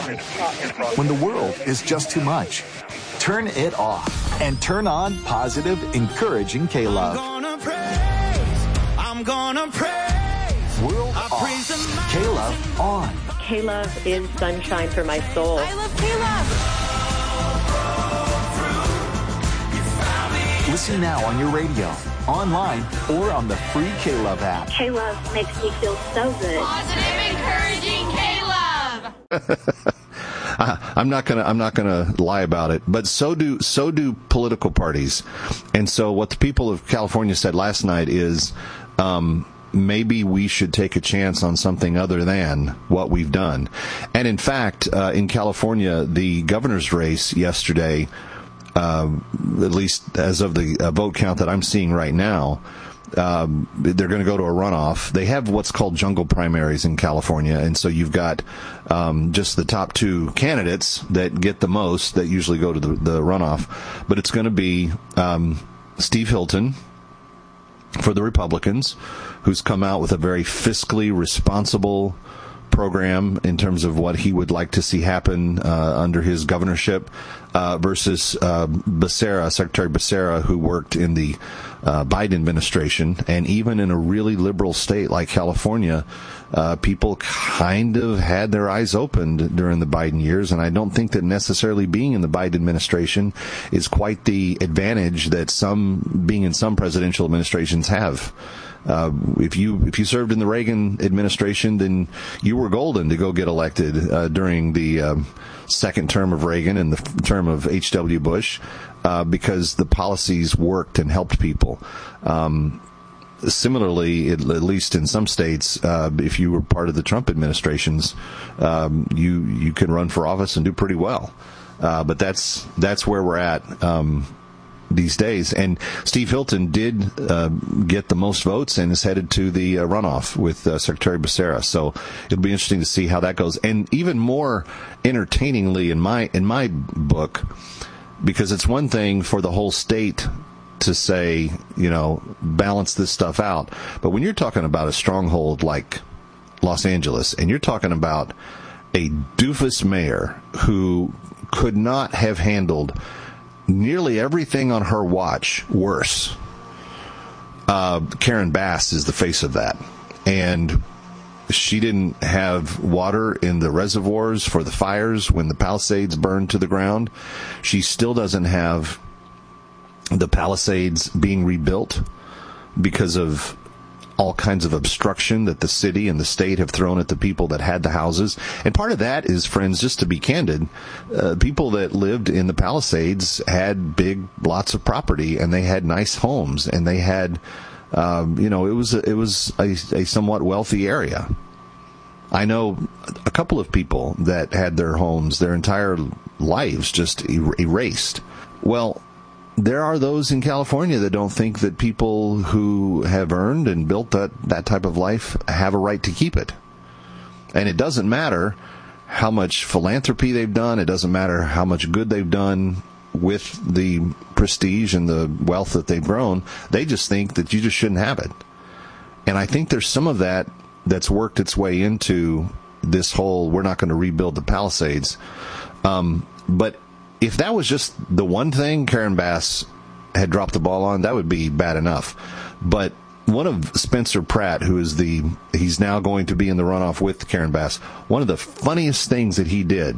When the world is just too much, turn it off and turn on positive, encouraging K-Love. I'm gonna praise. World off. K-Love on. K-Love is sunshine for my soul. I love K-Love. Listen now on your radio, online, or on the free K-Love app. K-Love makes me feel so good. Positive, encouraging K-Love. I'm not gonna lie about it, but so do political parties. And so what the people of California said last night is, maybe we should take a chance on something other than what we've done. And in fact, in California, the governor's race yesterday, at least as of the vote count that I'm seeing right now, they're going to go to a runoff. They have what's called jungle primaries in California, and so you've got just the top two candidates that get the most that usually go to the runoff. But it's going to be Steve Hilton for the Republicans, who's come out with a very fiscally responsible program in terms of what he would like to see happen under his governorship, versus Becerra, Secretary Becerra, who worked in the Biden administration. And even in a really liberal state like California, people kind of had their eyes opened during the Biden years, and I don't think that necessarily being in the Biden administration is quite the advantage that being in some presidential administrations have. If you served in the Reagan administration, then you were golden to go get elected during the second term of Reagan and the term of H.W. Bush, because the policies worked and helped people. Similarly, at least in some states, if you were part of the Trump administrations, you can run for office and do pretty well. But that's where we're at these days. And Steve Hilton did get the most votes and is headed to the runoff with Secretary Becerra. So it'll be interesting to see how that goes. And even more entertainingly in my book, because it's one thing for the whole state to say, balance this stuff out. But when you're talking about a stronghold like Los Angeles, and you're talking about a doofus mayor who could not have handled nearly everything on her watch worse, Karen Bass is the face of that. And she didn't have water in the reservoirs for the fires when the Palisades burned to the ground. She still doesn't have the Palisades being rebuilt because of all kinds of obstruction that the city and the state have thrown at the people that had the houses. And part of that is, friends, just to be candid, people that lived in the Palisades had big lots of property, and they had nice homes, and they had, it was a somewhat wealthy area. I know a couple of people that had their homes, their entire lives just erased. Well, there are those in California that don't think that people who have earned and built that type of life have a right to keep it. And it doesn't matter how much philanthropy they've done. It doesn't matter how much good they've done with the prestige and the wealth that they've grown. They just think that you just shouldn't have it. And I think there's some of that that's worked its way into this whole, we're not going to rebuild the Palisades. But if that was just the one thing Karen Bass had dropped the ball on, that would be bad enough. But one of Spencer Pratt, who is he's now going to be in the runoff with Karen Bass, one of the funniest things that he did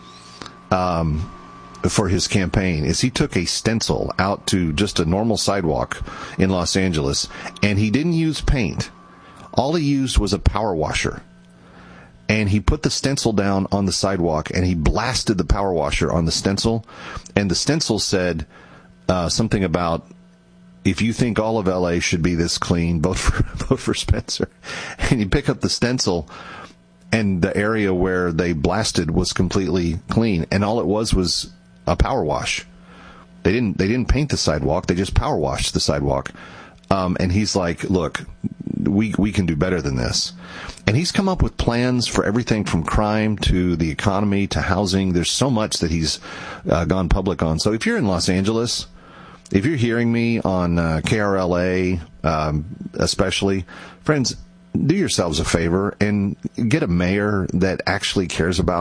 for his campaign is he took a stencil out to just a normal sidewalk in Los Angeles, and he didn't use paint. All he used was a power washer. And he put the stencil down on the sidewalk, and he blasted the power washer on the stencil. And the stencil said something about, if you think all of L.A. should be this clean, vote for Spencer. And you pick up the stencil, and the area where they blasted was completely clean. And all it was a power wash. They didn't paint the sidewalk. They just power washed the sidewalk. And he's like, look, we can do better than this. And he's come up with plans for everything from crime to the economy to housing. There's so much that he's gone public on. So if you're in Los Angeles, if you're hearing me on KRLA, especially, friends, do yourselves a favor and get a mayor that actually cares about